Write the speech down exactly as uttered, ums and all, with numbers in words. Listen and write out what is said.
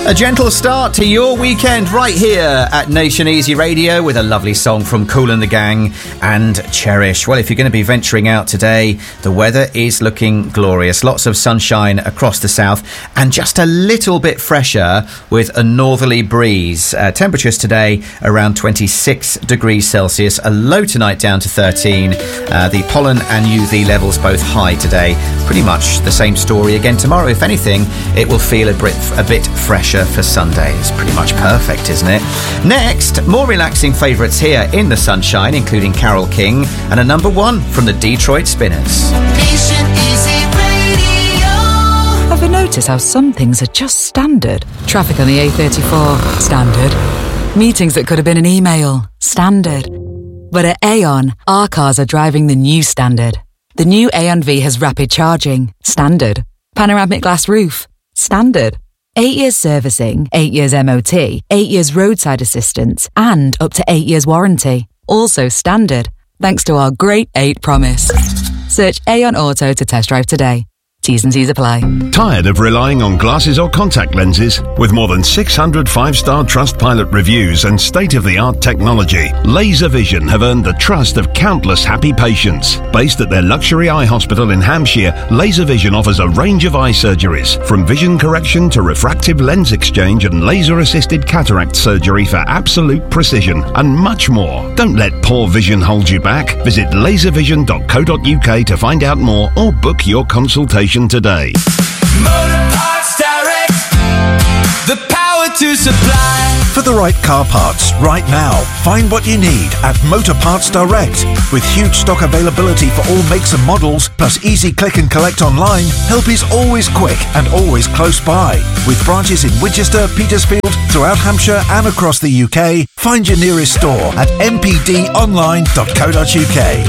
A gentle start to your weekend right here at Nation Easy Radio with a lovely song from Kool and the Gang and Cherish. Well, if you're going to be venturing out today, the weather is looking glorious. Lots of sunshine across the south and just a little bit fresher with a northerly breeze. Uh, temperatures today around twenty-six degrees Celsius. A low tonight down to thirteen. Uh, the pollen and U V levels both high today. Pretty much the same story again tomorrow. If anything, it will feel a bit, a bit fresher for Sunday. It's pretty much perfect, isn't it? Next, more relaxing favourites here in the sunshine, including Carole King and a number one from the Detroit Spinners. Nation Easy Radio. Ever notice how some things are just standard? Traffic on the A thirty-four, standard. Meetings that could have been an email, standard. But at Aon, our cars are driving the new standard. The new Aon V has rapid charging, standard. Panoramic glass roof, standard. Eight years servicing, eight years M O T, eight years roadside assistance, and up to eight years warranty. Also standard, thanks to our Great eight promise. Search Aon Auto to test drive today. T's and C's apply. Tired of relying on glasses or contact lenses? With more than six hundred five-star Trustpilot reviews and state-of-the-art technology, Laser Vision have earned the trust of countless happy patients. Based at their luxury eye hospital in Hampshire, Laser Vision offers a range of eye surgeries, from vision correction to refractive lens exchange and laser-assisted cataract surgery for absolute precision, and much more. Don't let poor vision hold you back. Visit laser vision dot co dot uk to find out more or book your consultation today. Motor Parts Direct, the power to supply. For the right car parts right now, find what you need at Motor Parts Direct. With huge stock availability for all makes and models, plus easy click and collect online, help is always quick and always close by. With branches in Winchester, Petersfield, throughout Hampshire and across the U K, find your nearest store at m p d online dot co dot uk.